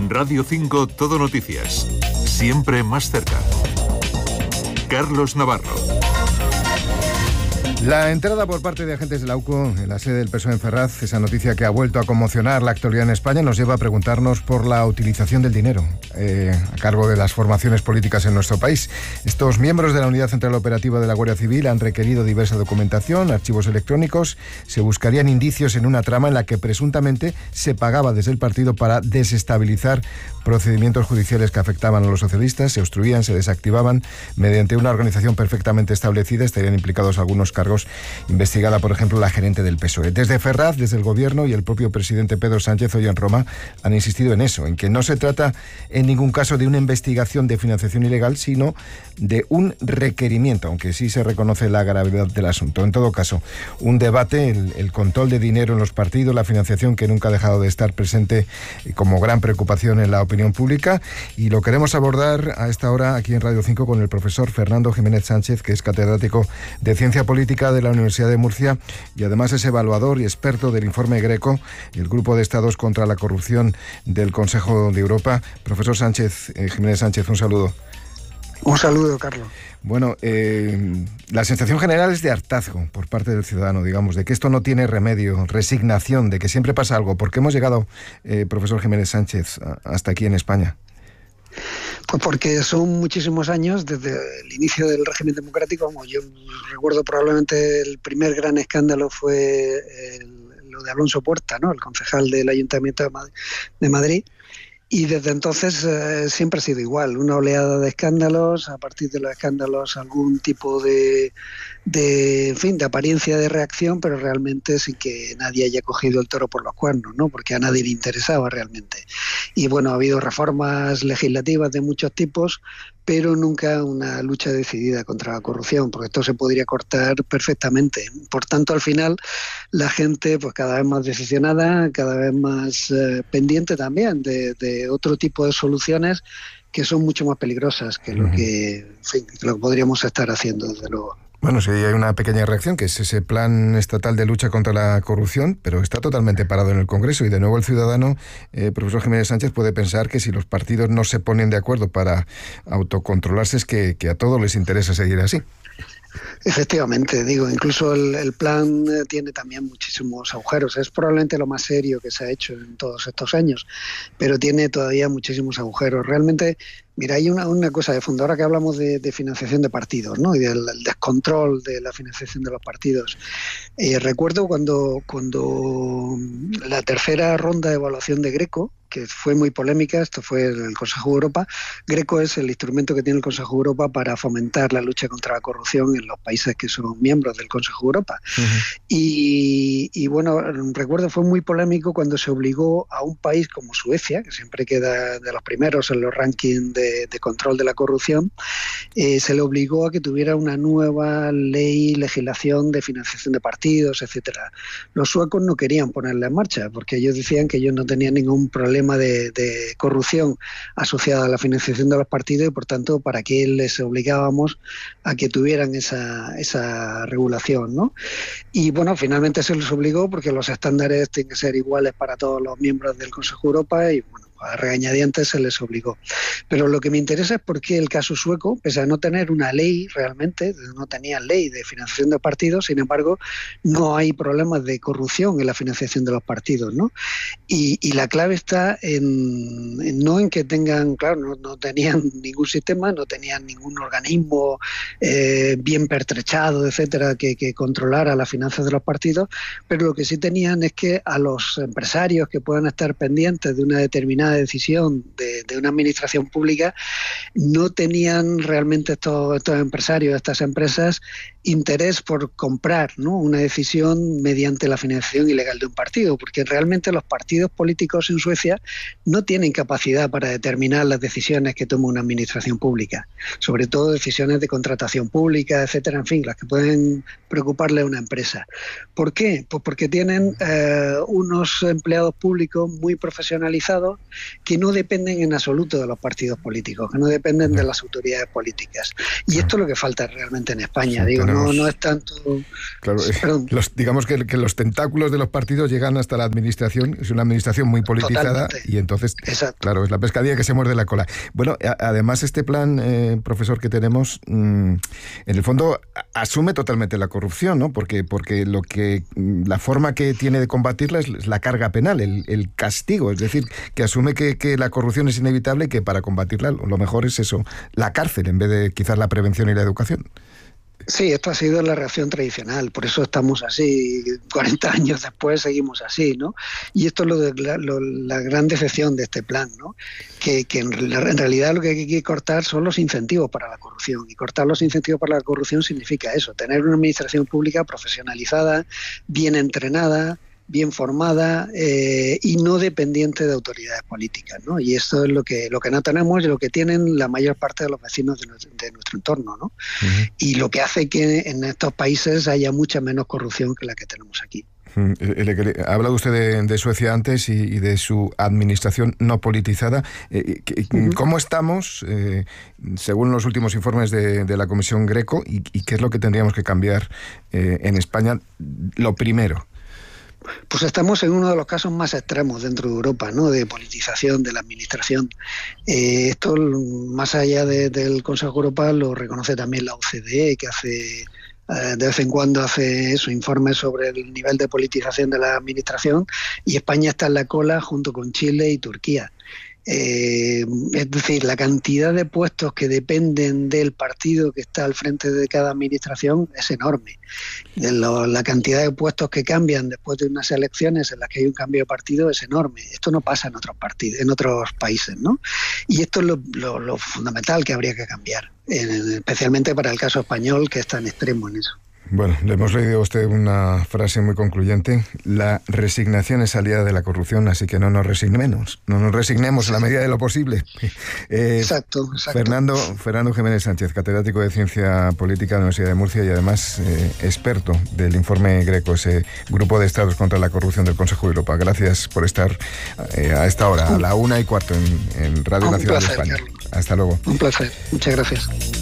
Radio 5 Todo Noticias. Siempre más cerca. Carlos Navarro. La entrada por parte de agentes de la UCO en la sede del PSOE en Ferraz, esa noticia que ha vuelto a conmocionar la actualidad en España, nos lleva a preguntarnos por la utilización del dinero a cargo de las formaciones políticas en nuestro país. Estos miembros de la Unidad Central Operativa de la Guardia Civil han requerido diversa documentación, archivos electrónicos. Se buscarían indicios en una trama en la que presuntamente se pagaba desde el partido para desestabilizar procedimientos judiciales que afectaban a los socialistas, se obstruían, se desactivaban mediante una organización perfectamente establecida. Estarían implicados algunos cargos investigada, por ejemplo, la gerente del PSOE. Desde Ferraz, desde el Gobierno y el propio presidente Pedro Sánchez hoy en Roma han insistido en eso, en que no se trata en ningún caso de una investigación de financiación ilegal, sino de un requerimiento, aunque sí se reconoce la gravedad del asunto. En todo caso, un debate, el control de dinero en los partidos, la financiación que nunca ha dejado de estar presente como gran preocupación en la opinión pública, y lo queremos abordar a esta hora aquí en Radio 5 con el profesor Fernando Jiménez Sánchez, que es catedrático de Ciencia Política de la Universidad de Murcia y además es evaluador y experto del informe GRECO, el Grupo de Estados contra la Corrupción del Consejo de Europa. Profesor Sánchez, Jiménez Sánchez, un saludo. Un saludo, Carlos. Bueno, la sensación general es de hartazgo por parte del ciudadano, digamos, de que esto no tiene remedio, resignación, de que siempre pasa algo. ¿Por qué hemos llegado, profesor Jiménez Sánchez, hasta aquí en España? Pues porque son muchísimos años desde el inicio del régimen democrático. Como yo recuerdo, probablemente el primer gran escándalo fue lo de Alonso Puerta, ¿no?, el concejal del Ayuntamiento de Madrid. Y desde entonces siempre ha sido igual, una oleada de escándalos, a partir de los escándalos algún tipo de apariencia de reacción, pero realmente sin que nadie haya cogido el toro por los cuernos, ¿no?, porque a nadie le interesaba realmente. Y bueno, ha habido reformas legislativas de muchos tipos, pero nunca una lucha decidida contra la corrupción, porque esto se podría cortar perfectamente. Por tanto, al final, la gente pues cada vez más decepcionada, cada vez más pendiente también de otro tipo de soluciones que son mucho más peligrosas que lo que podríamos estar haciendo, desde luego. Bueno, sí, hay una pequeña reacción, que es ese plan estatal de lucha contra la corrupción, pero está totalmente parado en el Congreso. Y de nuevo el ciudadano, profesor Jiménez Sánchez, puede pensar que si los partidos no se ponen de acuerdo para autocontrolarse, es que a todos les interesa seguir así. Efectivamente, digo, incluso el plan tiene también muchísimos agujeros. Es probablemente lo más serio que se ha hecho en todos estos años, pero tiene todavía muchísimos agujeros. Realmente, mira, hay una cosa de fondo. Ahora que hablamos de financiación de partidos, ¿no?, y del descontrol de la financiación de los partidos. Recuerdo cuando la tercera ronda de evaluación de GRECO, que fue muy polémica, esto fue en el Consejo de Europa. GRECO es el instrumento que tiene el Consejo de Europa para fomentar la lucha contra la corrupción en los países que son miembros del Consejo de Europa. Uh-huh. Y bueno, recuerdo, fue muy polémico cuando se obligó a un país como Suecia, que siempre queda de los primeros en los rankings de control de la corrupción, se le obligó a que tuviera una nueva legislación de financiación de partidos, etcétera. Los suecos no querían ponerla en marcha porque ellos decían que ellos no tenían ningún problema de corrupción asociada a la financiación de los partidos y por tanto para qué les obligábamos a que tuvieran esa regulación, ¿no? Y bueno, finalmente se les obligó porque los estándares tienen que ser iguales para todos los miembros del Consejo de Europa y bueno, a regañadientes se les obligó. Pero lo que me interesa es por qué el caso sueco, pese a no tener una ley realmente, no tenía ley de financiación de partidos, sin embargo, no hay problemas de corrupción en la financiación de los partidos, ¿no? Y la clave está no en que tengan, claro, no tenían ningún sistema, no tenían ningún organismo bien pertrechado, etcétera, que controlara las finanzas de los partidos, pero lo que sí tenían es que a los empresarios que puedan estar pendientes de una determinada decisión de una administración pública, no tenían realmente estos empresarios, estas empresas, interés por comprar, ¿no?, una decisión mediante la financiación ilegal de un partido, porque realmente los partidos políticos en Suecia no tienen capacidad para determinar las decisiones que toma una administración pública, sobre todo decisiones de contratación pública, etcétera, en fin, las que pueden preocuparle a una empresa. ¿Por qué? Pues porque tienen unos empleados públicos muy profesionalizados que no dependen en absoluto de los partidos políticos, que no dependen de las autoridades políticas. Y esto es lo que falta realmente en España. Sí, no es tanto... Claro, digamos que los tentáculos de los partidos llegan hasta la administración, es una administración muy politizada. Totalmente. Y entonces, exacto, claro, es la pescadilla que se muerde la cola. Bueno, además este plan, profesor, que tenemos, en el fondo asume totalmente la corrupción, ¿no? Porque la forma que tiene de combatirla es la carga penal, el castigo, es decir, que asume que la corrupción es inevitable y que para combatirla lo mejor es eso, la cárcel, en vez de quizás la prevención y la educación. Sí, esto ha sido la reacción tradicional, por eso estamos así, 40 años después seguimos así, ¿no? Y esto es la gran decepción de este plan, ¿no? Que en realidad lo que hay que cortar son los incentivos para la corrupción, y cortar los incentivos para la corrupción significa eso, tener una administración pública profesionalizada, bien entrenada, bien formada y no dependiente de autoridades políticas, ¿no? Y esto es lo que no tenemos y lo que tienen la mayor parte de los vecinos de nuestro entorno, ¿no? Uh-huh. Y lo que hace que en estos países haya mucha menos corrupción que la que tenemos aquí. Ha hablado usted de Suecia antes y de su administración no politizada. ¿Cómo estamos, según los últimos informes de la Comisión Greco, y qué es lo que tendríamos que cambiar en España? Lo primero. Pues estamos en uno de los casos más extremos dentro de Europa, ¿no? De politización de la administración. Esto, más allá del Consejo de Europa, lo reconoce también la OCDE, que de vez en cuando hace su informe sobre el nivel de politización de la administración, y España está en la cola junto con Chile y Turquía. Es decir, la cantidad de puestos que dependen del partido que está al frente de cada administración es enorme. La cantidad de puestos que cambian después de unas elecciones en las que hay un cambio de partido es enorme. Esto no pasa en otros países, ¿no? Y esto es lo fundamental que habría que cambiar, especialmente para el caso español, que es tan extremo en eso. Bueno, le hemos leído a usted una frase muy concluyente. La resignación es salida de la corrupción, así que no nos resignemos. No nos resignemos en la medida de lo posible. Exacto. Fernando Jiménez Sánchez, catedrático de Ciencia Política de la Universidad de Murcia y además experto del informe Greco, ese grupo de estados contra la corrupción del Consejo de Europa. Gracias por estar a esta hora, a la 1:15 en Radio Nacional de España. Carlos. Hasta luego. Un placer. Muchas gracias.